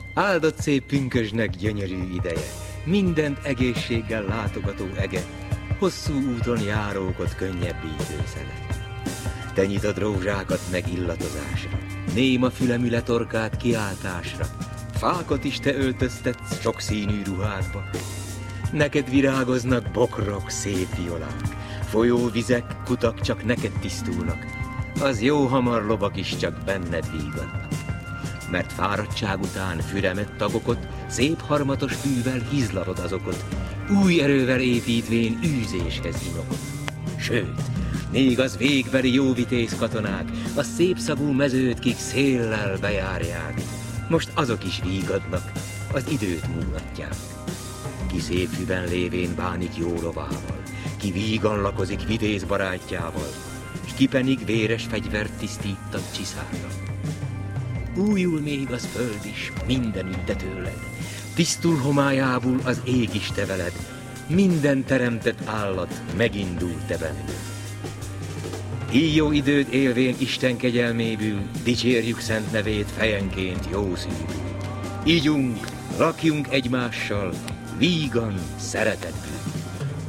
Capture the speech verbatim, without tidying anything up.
Áldott szép pünkösdnek gyönyörű ideje, mindent egészséggel látogató ege, hosszú úton járókot könnyebbítő szele. Te nyitod rózsákat meg illatozásra, néma fülemüle torkát kiáltásra, fákat is te öltöztetsz sokszínű ruhádba. Neked virágoznak bokrok, szép violák, folyóvizek, kutak csak neked tisztulnak, az jó hamar lovak is csak benned vígadnak. Mert fáradtság után füremett tagokot, szép harmatos fűvel hizlalod azokat, új erővel építvén űzéshez inokod. Sőt, még az végbeli jóvitéz katonák, a szép szagú mezőt, kik széllel bejárják, most azok is vígadnak, az időt múlatják. Ki szép fűben lévén bánik jó lovával, ki vígan lakozik vitéz barátjával, s ki pedig véres fegyvert tisztítat csiszárnak. Újul még az föld is mindenütt te tőled, tisztul homályából az ég is te veled, minden teremtett állat megindul te benned. Így jó időd élvén Isten kegyelméből, dicsérjük szent nevét fejenként jó szívül. Ígyunk, lakjunk egymással, vígan szeretetből.